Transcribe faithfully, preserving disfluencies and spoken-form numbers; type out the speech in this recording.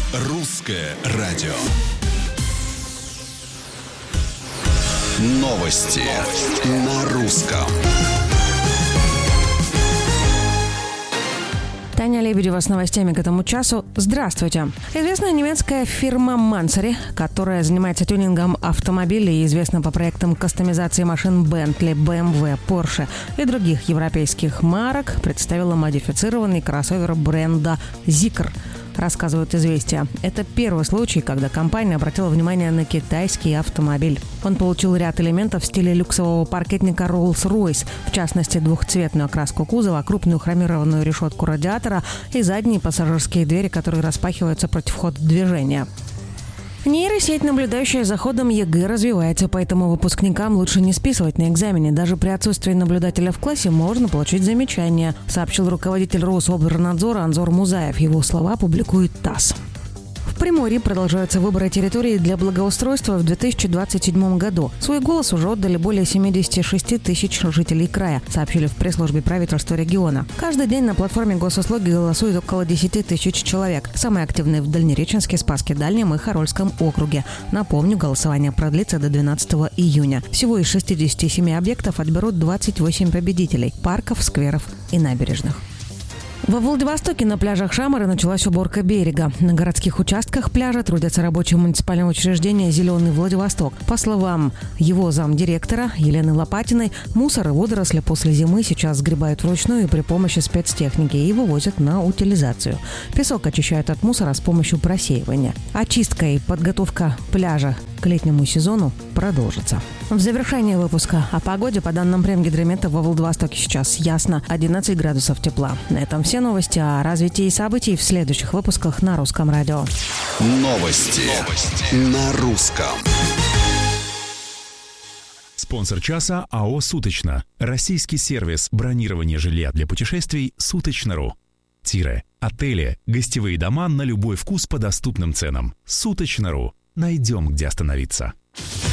Русское радио. Новости на русском. Таня Лебедева с новостями к этому часу. Здравствуйте. Известная немецкая фирма Mansory, которая занимается тюнингом автомобилей и известна по проектам кастомизации машин Bentley, бэ эм вэ, Porsche и других европейских марок, представила модифицированный кроссовер бренда Zeekr. Рассказывают «Известия». Это первый случай, когда компания обратила внимание на китайский автомобиль. Он получил ряд элементов в стиле люксового паркетника Rolls-Royce, в частности, двухцветную окраску кузова, крупную хромированную решетку радиатора и задние пассажирские двери, которые распахиваются против хода движения. Нейросеть, наблюдающая за ходом ЕГЭ, развивается, поэтому выпускникам лучше не списывать на экзамене. Даже при отсутствии наблюдателя в классе можно получить замечание, сообщил руководитель Рособорнадзора Анзор Музаев. Его слова публикует ТАСС. В Приморье продолжаются выборы территории для благоустройства в две тысячи двадцать седьмом году. Свой голос уже отдали более семьдесят шесть тысяч жителей края, сообщили в пресс-службе правительства региона. Каждый день на платформе госуслуги голосует около десять тысяч человек. Самые активные в Дальнереченске, Спасске Дальнем и Харольском округе. Напомню, голосование продлится до двенадцатого июня. Всего из шестидесяти семи объектов отберут двадцать восемь победителей – парков, скверов и набережных. Во Владивостоке на пляжах Шамары началась уборка берега. На городских участках пляжа трудятся рабочие муниципального учреждения «Зеленый Владивосток». По словам его замдиректора Елены Лопатиной, мусор и водоросли после зимы сейчас сгребают вручную и при помощи спецтехники и вывозят на утилизацию. Песок очищают от мусора с помощью просеивания. Очистка и подготовка пляжа к летнему сезону продолжится. В завершение выпуска о погоде. По данным Премгидромета, во Владивостоке сейчас ясно, одиннадцать градусов тепла. На этом все новости. О развитии событий в следующих выпусках на Русском радио. Новости, новости. На русском. Спонсор часа АО «Суточно». Российский сервис бронирования жилья для путешествий «Суточно.ру». Тире. Отели, гостевые дома на любой вкус по доступным ценам. «Суточно.ру». Найдем, где остановиться.